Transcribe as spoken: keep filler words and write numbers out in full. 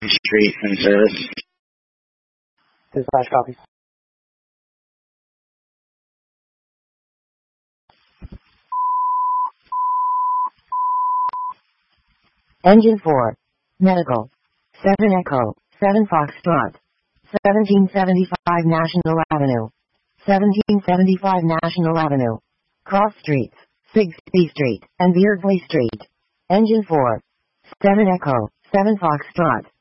Street in service. Dispatch copy. Engine four. Medical. seven Echo. seven Foxtrot. seventeen seventy-five National Avenue. seventeen seventy-five National Avenue. Cross Streets. Sigsbee Street and Beardsley Street. Engine four. seven Echo. seven Foxtrot.